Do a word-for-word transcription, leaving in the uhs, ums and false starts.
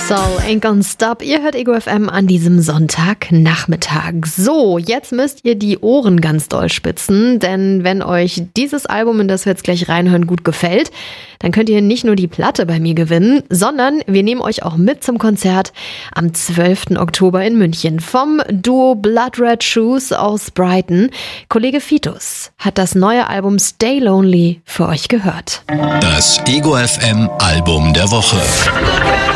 Soul Ain't Gonna Stop. Ihr hört Ego F M an diesem Sonntagnachmittag. So, jetzt müsst ihr die Ohren ganz doll spitzen, denn wenn euch dieses Album, in das wir jetzt gleich reinhören, gut gefällt, dann könnt ihr nicht nur die Platte bei mir gewinnen, sondern wir nehmen euch auch mit zum Konzert am zwölften Oktober in München vom Duo Blood Red Shoes aus Brighton. Kollege Fitus hat das neue Album Stay Lonely für euch gehört. Das Ego F M Album der Woche.